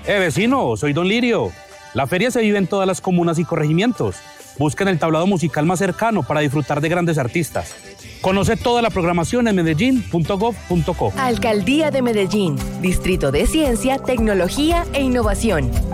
Vecino, soy Don Lirio. La feria se vive en todas las comunas y corregimientos. Busquen el tablado musical más cercano para disfrutar de grandes artistas. Conoce toda la programación en medellin.gov.co. Alcaldía de Medellín, Distrito de Ciencia, Tecnología e Innovación.